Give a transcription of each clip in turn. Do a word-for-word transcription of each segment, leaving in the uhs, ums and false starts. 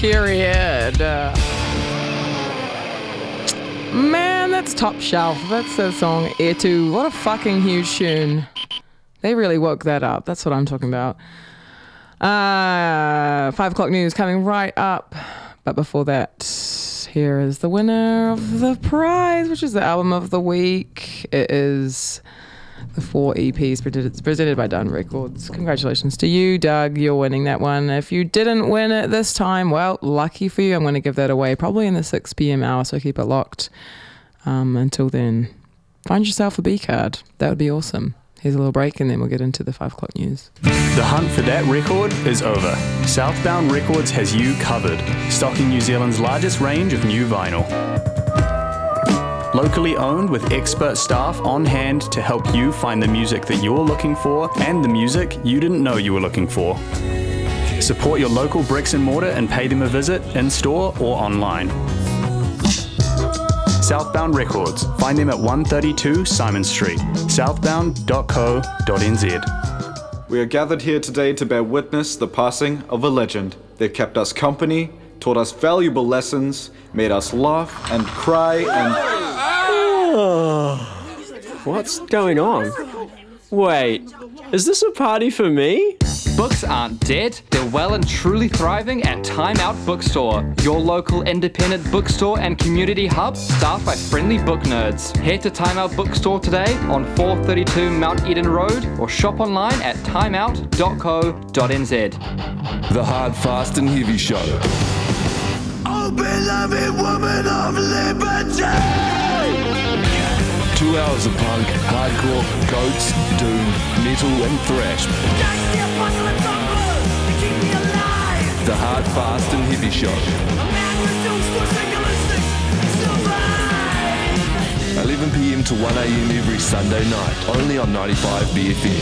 Period. Uh, man, that's top shelf. That's the song Etu. What a fucking huge tune. They really woke that up. That's what I'm talking about. Uh, five o'clock news coming right up. But before that, here is the winner of the prize, which is the album of the week. It is the four E Ps presented, presented by Dun Records. Congratulations to you, Doug. You're winning that one. If you didn't win it this time, well, lucky for you. I'm going to give that away probably in the six p.m. hour, so keep it locked. Um, until then, find yourself a B card. That would be awesome. Here's a little break and then we'll get into the five o'clock news. The hunt for that record is over. Southbound Records has you covered, stocking New Zealand's largest range of new vinyl. Locally owned with expert staff on hand to help you find the music that you're looking for and the music you didn't know you were looking for. Support your local bricks and mortar and pay them a visit in store or online. Southbound Records. Find them at one thirty-two Simon Street, southbound dot co dot n z. We are gathered here today to bear witness the passing of a legend that kept us company, taught us valuable lessons, made us laugh and cry and... Oh, what's going on? Wait, is this a party for me? Books aren't dead, they're well and truly thriving at Time Out Bookstore, your local independent bookstore and community hub staffed by friendly book nerds. Head to Time Out Bookstore today on four thirty-two Mount Eden Road or shop online at timeout dot co dot n z. The Hard, Fast and Heavy Show. Oh, beloved woman of liberty! Two hours of punk, hardcore, goats, doom, metal and thrash. The Hard, Fast and Heavy Show. eleven p.m. to one a.m. every Sunday night, only on ninety-five B F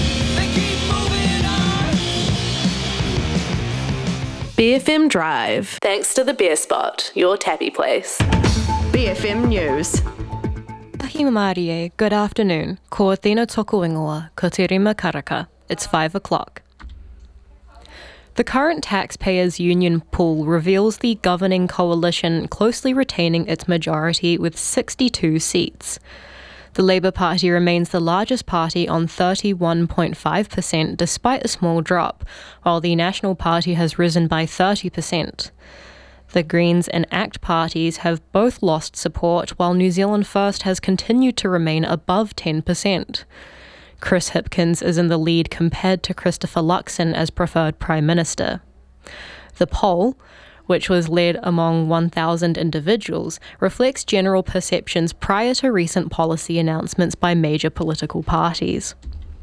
M. B F M Drive. Thanks to the Beer Spot, your tappy place. B F M News. Tahi Marie, good afternoon. Ko Athena toko ingoa, ko te rima karaka. It's five o'clock. The current taxpayers' union pool reveals the governing coalition closely retaining its majority with sixty-two seats. The Labour Party remains the largest party on thirty-one point five percent despite a small drop, while the National Party has risen by thirty percent. The Greens and ACT parties have both lost support, while New Zealand First has continued to remain above ten percent. Chris Hipkins is in the lead compared to Christopher Luxon as preferred Prime Minister. The poll, which was led among one thousand individuals, reflects general perceptions prior to recent policy announcements by major political parties.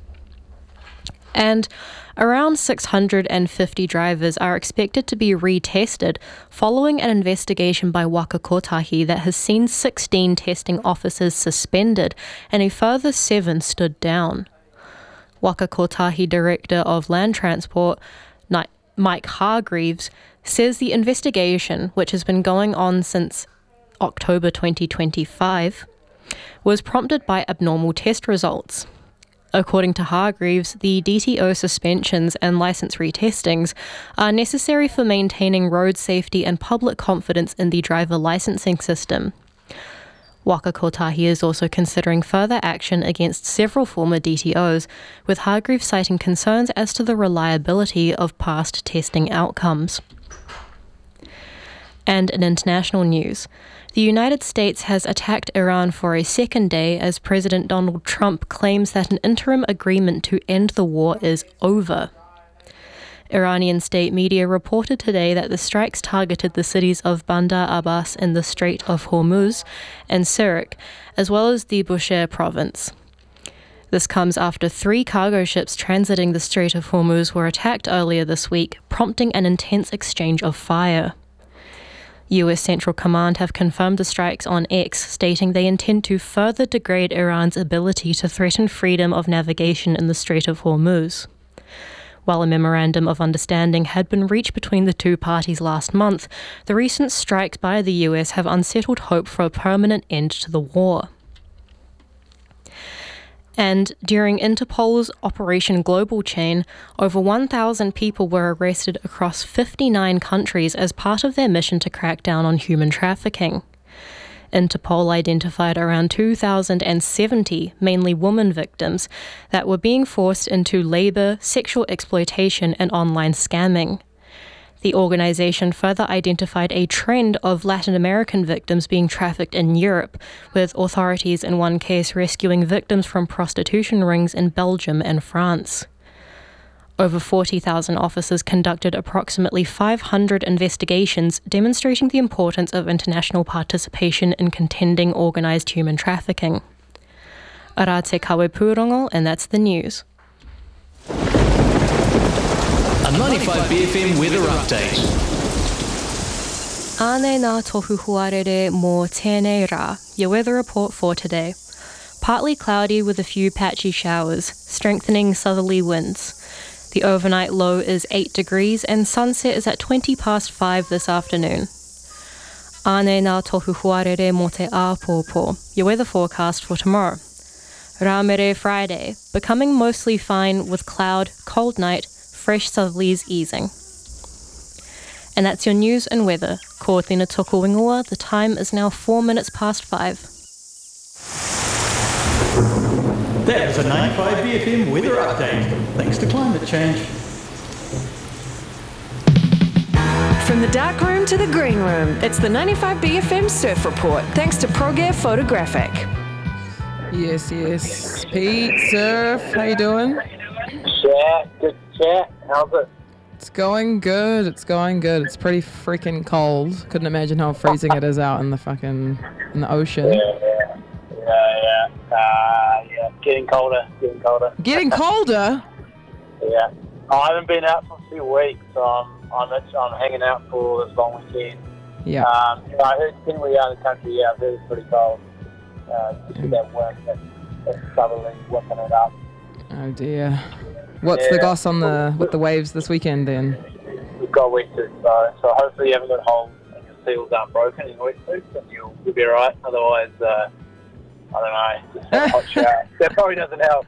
And around six hundred fifty drivers are expected to be retested following an investigation by Waka Kotahi that has seen sixteen testing officers suspended and a further seven stood down. Waka Kotahi Director of Land Transport, Mike Hargreaves, says the investigation, which has been going on since October twenty twenty-five, was prompted by abnormal test results. According to Hargreaves, the D T O suspensions and licence retestings are necessary for maintaining road safety and public confidence in the driver licensing system. Waka Kotahi is also considering further action against several former D T Os, with Hargreaves citing concerns as to the reliability of past testing outcomes. And in international news, the United States has attacked Iran for a second day as President Donald Trump claims that an interim agreement to end the war is over. Iranian state media reported today that the strikes targeted the cities of Bandar Abbas in the Strait of Hormuz and Sirak, as well as the Bushehr province. This comes after three cargo ships transiting the Strait of Hormuz were attacked earlier this week, prompting an intense exchange of fire. U S Central Command have confirmed the strikes on X, stating they intend to further degrade Iran's ability to threaten freedom of navigation in the Strait of Hormuz. While a memorandum of understanding had been reached between the two parties last month, the recent strikes by the U S have unsettled hope for a permanent end to the war. And during Interpol's Operation Global Chain, over one thousand people were arrested across fifty-nine countries as part of their mission to crack down on human trafficking. Interpol identified around two thousand seventy, mainly women victims, that were being forced into labour, sexual exploitation and online scamming. The organisation further identified a trend of Latin American victims being trafficked in Europe, with authorities in one case rescuing victims from prostitution rings in Belgium and France. Over forty thousand officers conducted approximately five hundred investigations, demonstrating the importance of international participation in contending organised human trafficking. Ara te kawe pūrongo, and that's the news. A ninety-five B F M weather update. Āne nā tohu huarere mō tēnei rā, your weather report for today. Partly cloudy with a few patchy showers, strengthening southerly winds. The overnight low is eight degrees and sunset is at twenty past five this afternoon. Āne nā tohu huarere mō te āpōpō, your weather forecast for tomorrow. Rāmere Friday, becoming mostly fine with cloud, cold night, fresh southerlies easing. And that's your news and weather. Ko Tina toko ingoa, the time is now four minutes past five. That was a ninety-five B F M weather update, thanks to climate change. From the dark room to the green room, it's the ninety-five B F M Surf Report, thanks to Progear Photographic. Yes, yes. Pete, Surf, how you doing? Chat, good chat. How's it? It's going good. It's going good. It's pretty freaking cold. Couldn't imagine how freezing it is out in the fucking in the ocean. Yeah, yeah, yeah, yeah. Uh, yeah. Getting colder, getting colder. Getting colder? Yeah. I haven't been out for a few weeks, so I'm I'm, actually, I'm hanging out for this long weekend. Yeah. Um, you know, I heard when we are in the country, yeah, I've heard it's pretty cold. Uh, just with that wind, that, that southerly whipping it up. Oh dear. What's yeah. the goss on the with the waves this weekend then? We've got wetsuits, so so hopefully you haven't got holes and your seals aren't broken in your wetsuits, and you'll you'll be alright. Otherwise, uh, I don't know, just have a hot shower. That probably doesn't help.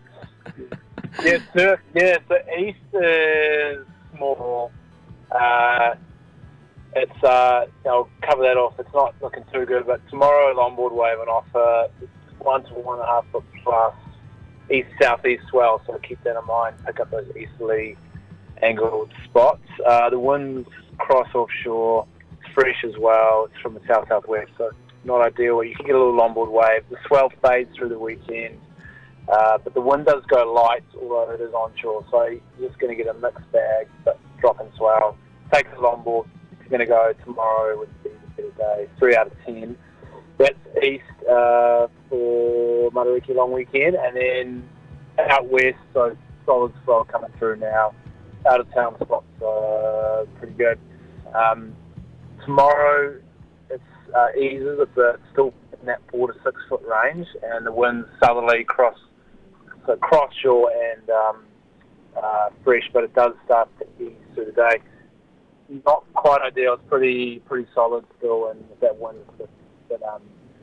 Yeah, surf. Yeah, so east is more. Uh, it's uh, I'll cover that off. It's not looking too good, but tomorrow longboard wave and offer one to one and a half foot plus. East-southeast swell, so keep that in mind. Pick up those easterly angled spots. Uh, the winds cross offshore. It's fresh as well. It's from the south-southwest, so not ideal. You can get a little longboard wave. The swell fades through the weekend, uh, but the wind does go light, although it is onshore, so you're just going to get a mixed bag, but drop in swell. Take the longboard. It's going to go tomorrow with the better day. Three out of ten. That's east uh, for Matariki long weekend, and then out west, so solid swell coming through now. Out of town spots uh, pretty good. Um, tomorrow it's uh, eases, but it's still in that four to six foot range, and the winds southerly cross so cross shore and um, uh, fresh, but it does start to ease through the day. Not quite ideal. It's pretty pretty solid still, and that wind is But, um,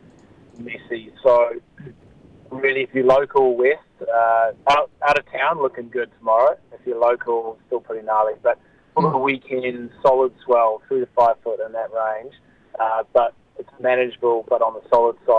messy. So really, if you're local west, uh, out, out of town, looking good tomorrow. If you're local, still pretty gnarly. But for the weekend, solid swell, three to five foot in that range. Uh, but it's manageable, but on the solid side.